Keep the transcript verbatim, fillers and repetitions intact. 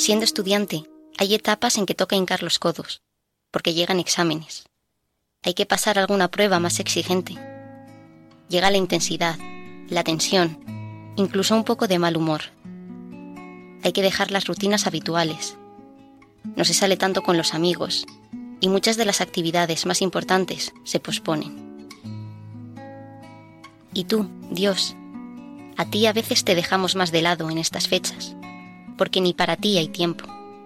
Siendo estudiante, hay etapas en que toca hincar los codos, porque llegan exámenes. Hay que pasar alguna prueba más exigente. Llega la intensidad, la tensión, incluso un poco de mal humor. Hay que dejar las rutinas habituales. No se sale tanto con los amigos, y muchas de las actividades más importantes se posponen. Y tú, Dios, a ti a veces te dejamos más de lado en estas fechas, porque ni para ti hay tiempo.